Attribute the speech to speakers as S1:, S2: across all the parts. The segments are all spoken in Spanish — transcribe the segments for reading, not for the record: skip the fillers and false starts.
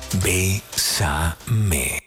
S1: Bésame.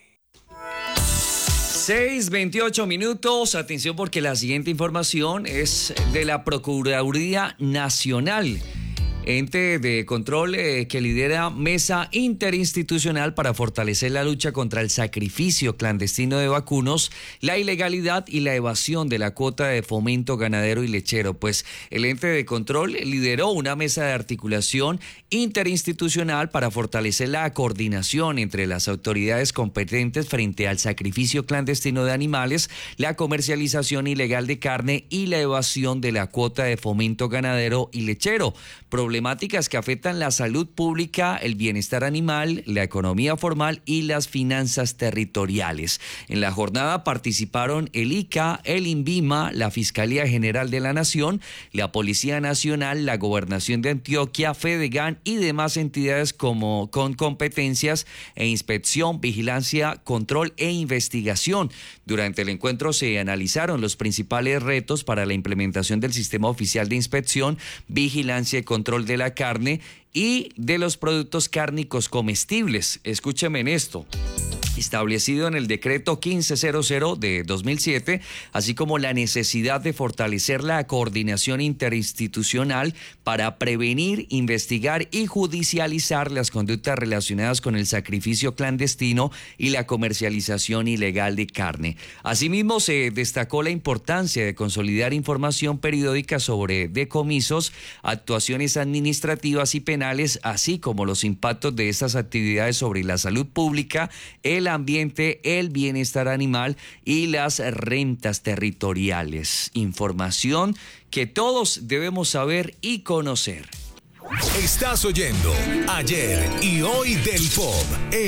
S2: 6:28. Atención porque la siguiente información es de la Procuraduría Nacional. Ente de control que lidera Mesa Interinstitucional para fortalecer la lucha contra el sacrificio clandestino de vacunos, la ilegalidad y la evasión de la cuota de fomento ganadero y lechero. Pues el ente de control lideró una mesa de articulación interinstitucional para fortalecer la coordinación entre las autoridades competentes frente al sacrificio clandestino de animales, la comercialización ilegal de carne y la evasión de la cuota de fomento ganadero y lechero. Problemáticas que afectan la salud pública, el bienestar animal, la economía formal y las finanzas territoriales. En la jornada participaron el ICA, el INVIMA, la Fiscalía General de la Nación, la Policía Nacional, la Gobernación de Antioquia, Fedegan y demás entidades con competencias e inspección, vigilancia, control e investigación. Durante el encuentro se analizaron los principales retos para la implementación del Sistema Oficial de Inspección, Vigilancia y Control de la Carne y de los productos cárnicos comestibles. Escúcheme en esto. Establecido en el decreto 1500 de 2007, así como la necesidad de fortalecer la coordinación interinstitucional para prevenir, investigar y judicializar las conductas relacionadas con el sacrificio clandestino y la comercialización ilegal de carne. Asimismo, se destacó la importancia de consolidar información periódica sobre decomisos, actuaciones administrativas y penales, así como los impactos de estas actividades sobre la salud pública, el ambiente, el bienestar animal y las rentas territoriales. Información que todos debemos saber y conocer.
S1: Estás oyendo Ayer y Hoy del Pop.